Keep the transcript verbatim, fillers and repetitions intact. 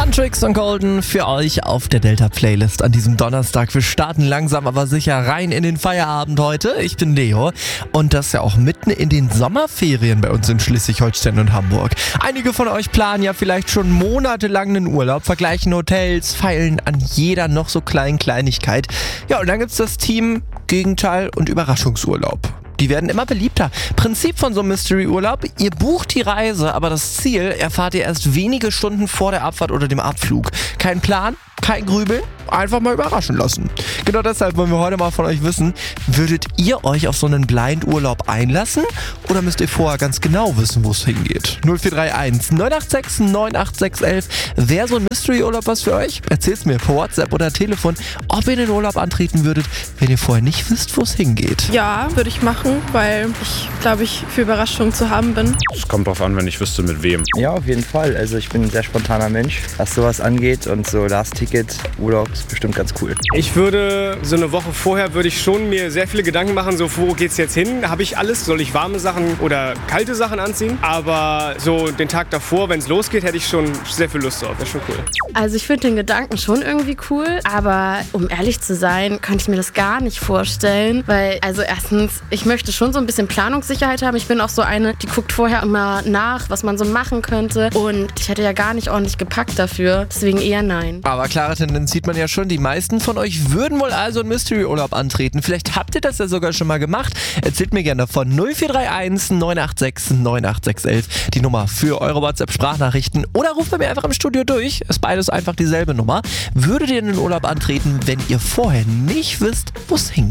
Tricks und Golden für euch auf der Delta-Playlist an diesem Donnerstag. Wir starten langsam aber sicher rein in den Feierabend heute. Ich bin Leo und das ja auch mitten in den Sommerferien bei uns in Schleswig-Holstein und Hamburg. Einige von euch planen ja vielleicht schon monatelang einen Urlaub, vergleichen Hotels, feilen an jeder noch so kleinen Kleinigkeit. Ja, und dann gibt's das Team Gegenteil und Überraschungsurlaub. Die werden immer beliebter. Prinzip von so einem Mystery-Urlaub: Ihr bucht die Reise, aber das Ziel erfahrt ihr erst wenige Stunden vor der Abfahrt oder dem Abflug. Kein Plan, kein Grübeln, einfach mal überraschen lassen. Genau deshalb wollen wir heute mal von euch wissen, würdet ihr euch auf so einen Blind-Urlaub einlassen oder müsst ihr vorher ganz genau wissen, wo es hingeht? null vier drei eins neun acht sechs neun acht sechs eins eins. Wäre so ein Mystery-Urlaub was für euch? Erzählt's mir per WhatsApp oder Telefon, ob ihr den Urlaub antreten würdet, wenn ihr vorher nicht wisst, wo es hingeht. Ja, würde ich machen, weil ich, glaube ich, für Überraschungen zu haben bin. Es kommt drauf an, wenn ich wüsste, mit wem. Ja, auf jeden Fall. Also ich bin ein sehr spontaner Mensch, was sowas angeht, und so Last-Ticket Urlaub ist bestimmt ganz cool. Ich würde so eine Woche vorher würde ich schon mir sehr viele Gedanken machen, so wo geht's jetzt hin? Habe ich alles? Soll ich warme Sachen oder kalte Sachen anziehen? Aber so den Tag davor, wenn es losgeht, hätte ich schon sehr viel Lust drauf. Das ist schon cool. Also ich finde den Gedanken schon irgendwie cool, aber um ehrlich zu sein, könnte ich mir das gar nicht vorstellen, weil also erstens, ich möchte schon so ein bisschen Planungssicherheit haben. Ich bin auch so eine, die guckt vorher immer nach, was man so machen könnte, und ich hätte ja gar nicht ordentlich gepackt dafür, deswegen eher nein. Aber klare Tendenz sieht man ja schon, die meisten von euch würden wohl also einen Mystery-Urlaub antreten. Vielleicht habt ihr das ja sogar schon mal gemacht. Erzählt mir gerne davon. null vier drei eins neun acht sechs neun acht sechs eins eins, die Nummer für eure WhatsApp-Sprachnachrichten, oder ruft bei mir einfach im Studio durch. Ist beides einfach dieselbe Nummer. Würdet ihr einen Urlaub antreten, wenn ihr vorher nicht wisst, wo es hingeht?